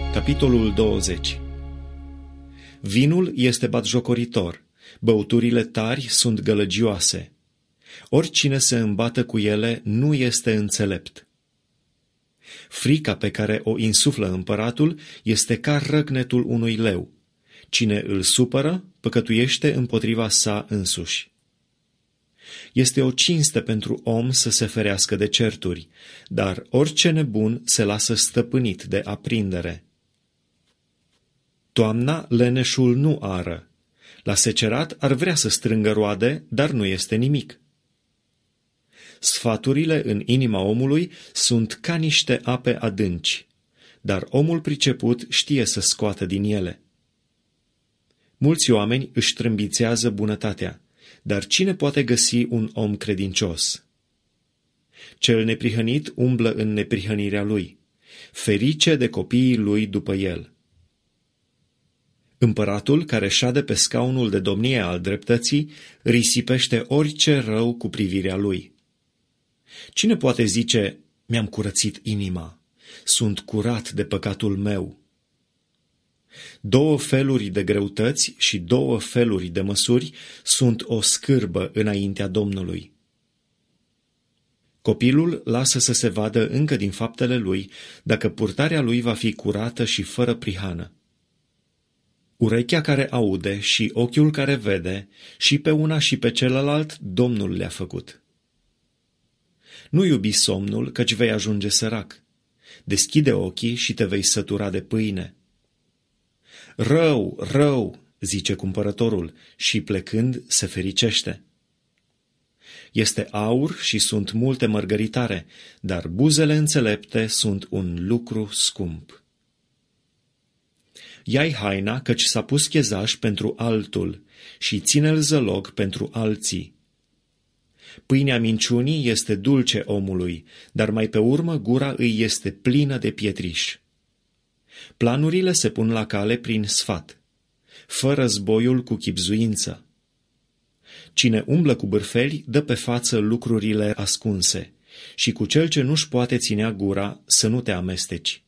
Capitolul 20. Vinul este batjocoritor, băuturile tari sunt gălăgioase. Oricine se îmbată cu ele nu este înțelept. Frica pe care o insuflă împăratul este ca răgnetul unui leu. Cine îl supără, păcătuiește împotriva sa însuși. Este o cinste pentru om să se ferească de certuri, dar orice nebun se lasă stăpânit de aprindere. Toamna leneșul nu ară. La secerat ar vrea să strângă roade, dar nu este nimic. Sfaturile în inima omului sunt ca niște ape adânci, dar omul priceput știe să scoată din ele. Mulți oameni își trâmbițează bunătatea, dar cine poate găsi un om credincios? Cel neprihănit umblă în neprihănirea lui, ferice de copiii lui după el. Împăratul care șade pe scaunul de domnie al dreptății risipește orice rău cu privirea lui. Cine poate zice, mi-am curățit inima, sunt curat de păcatul meu? Două feluri de greutăți și două feluri de măsuri sunt o scârbă înaintea Domnului. Copilul lasă să se vadă încă din faptele lui dacă purtarea lui va fi curată și fără prihană. Urechea care aude și ochiul care vede, și pe una și pe celălalt Domnul le-a făcut. Nu iubi somnul, căci vei ajunge sărac. Deschide ochii și te vei sătura de pâine. Rău, rău, zice cumpărătorul, și plecând se fericește. Este aur și sunt multe mărgăritare, dar buzele înțelepte sunt un lucru scump. Ia-i haina, căci s-a pus chezaș pentru altul, și ține-l zălog pentru alții. Pâinea minciunii este dulce omului, dar mai pe urmă gura îi este plină de pietriș. Planurile se pun la cale prin sfat, fă războiul cu chibzuință. Cine umblă cu bârfeli dă pe față lucrurile ascunse, și cu cel ce nu-și poate ținea gura să nu te amesteci.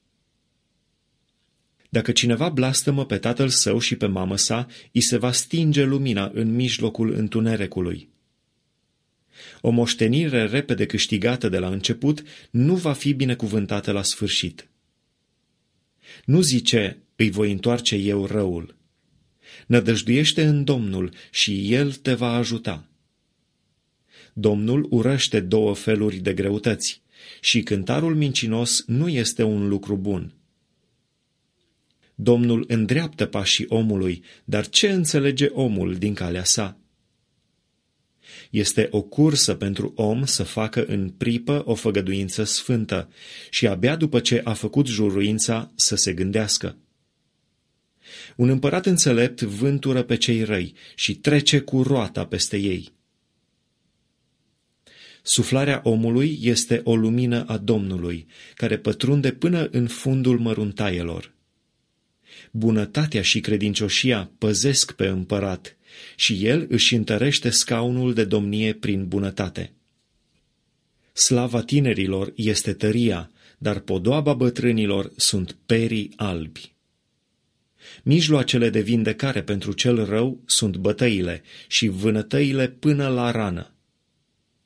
Dacă cineva blastămă pe tatăl său și pe mamă sa, îi se va stinge lumina în mijlocul întunericului. O moștenire repede câștigată de la început nu va fi binecuvântată la sfârșit. Nu zice, îi voi întoarce eu răul. Nădăjduiește în Domnul și El te va ajuta. Domnul urăște două feluri de greutăți și cântarul mincinos nu este un lucru bun. Domnul îndreaptă pașii omului, dar ce înțelege omul din calea sa? Este o cursă pentru om să facă în pripă o făgăduință sfântă și abia după ce a făcut juruința să se gândească. Un împărat înțelept vântură pe cei răi și trece cu roata peste ei. Suflarea omului este o lumină a Domnului, care pătrunde până în fundul măruntaielor. Bunătatea și credincioșia păzesc pe împărat și el își întărește scaunul de domnie prin bunătate. Slava tinerilor este tăria, dar podoaba bătrânilor sunt perii albi. Mijloacele de vindecare pentru cel rău sunt bătăile și vânătăile până la rană.